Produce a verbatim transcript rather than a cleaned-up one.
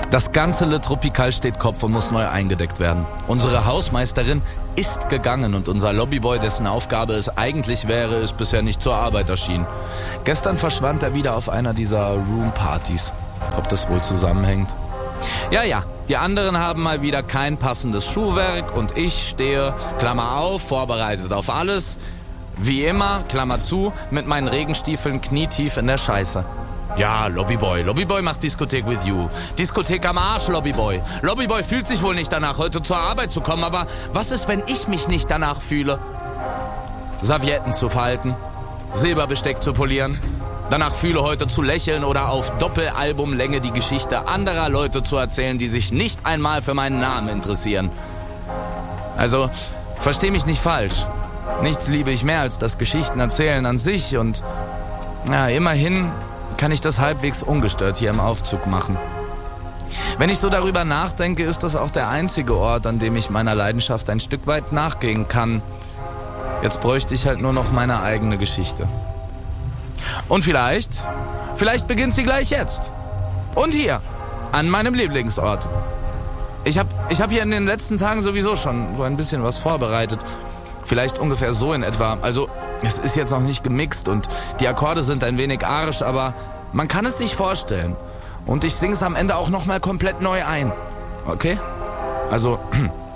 Das ganze Le Tropical steht Kopf und muss neu eingedeckt werden. Unsere Hausmeisterin ist gegangen und unser Lobbyboy, dessen Aufgabe es eigentlich wäre, ist bisher nicht zur Arbeit erschienen. Gestern verschwand er wieder auf einer dieser Roompartys. Ob das wohl zusammenhängt? Ja, ja, die anderen haben mal wieder kein passendes Schuhwerk und ich stehe, Klammer auf, vorbereitet auf alles, wie immer, Klammer zu, mit meinen Regenstiefeln knietief in der Scheiße. Ja, Lobbyboy. Lobbyboy macht Diskothek with you. Diskothek am Arsch, Lobbyboy. Lobbyboy fühlt sich wohl nicht danach, heute zur Arbeit zu kommen, aber was ist, wenn ich mich nicht danach fühle? Servietten zu falten, Silberbesteck zu polieren, danach fühle, heute zu lächeln oder auf Doppelalbumlänge die Geschichte anderer Leute zu erzählen, die sich nicht einmal für meinen Namen interessieren. Also, versteh mich nicht falsch. Nichts liebe ich mehr als das Geschichtenerzählen an sich und, ja, immerhin kann ich das halbwegs ungestört hier im Aufzug machen. Wenn ich so darüber nachdenke, ist das auch der einzige Ort, an dem ich meiner Leidenschaft ein Stück weit nachgehen kann. Jetzt bräuchte ich halt nur noch meine eigene Geschichte. Und vielleicht, vielleicht beginnt sie gleich jetzt. Und hier, an meinem Lieblingsort. Ich hab, ich hab hier in den letzten Tagen sowieso schon so ein bisschen was vorbereitet. Vielleicht ungefähr so in etwa. Also, es ist jetzt noch nicht gemixt und die Akkorde sind ein wenig arisch, aber man kann es sich vorstellen. Und ich singe es am Ende auch nochmal komplett neu ein. Okay? Also,